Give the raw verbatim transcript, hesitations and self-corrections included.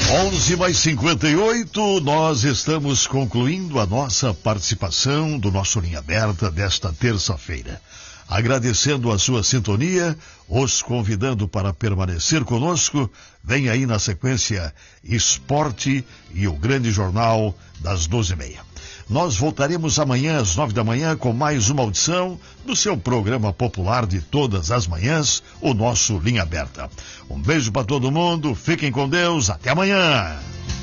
onze mais cinquenta e oito, nós estamos concluindo a nossa participação do nosso Linha Aberta desta terça-feira. Agradecendo a sua sintonia, os convidando para permanecer conosco, vem aí na sequência Esporte e o Grande Jornal das doze e meia. Nós voltaremos amanhã às nove da manhã com mais uma audição do seu programa popular de todas as manhãs, o nosso Linha Aberta. Um beijo para todo mundo, fiquem com Deus, até amanhã!